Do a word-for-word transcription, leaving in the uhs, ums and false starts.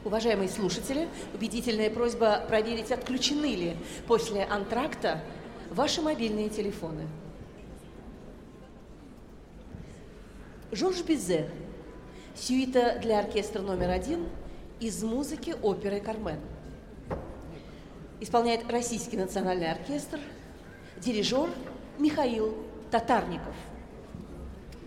Уважаемые слушатели, убедительная просьба проверить, отключены ли после антракта ваши мобильные телефоны. Жорж Бизе. Сюита для оркестра номер один из музыки оперы «Кармен». Исполняет Российский национальный оркестр, дирижер Михаил Татарников.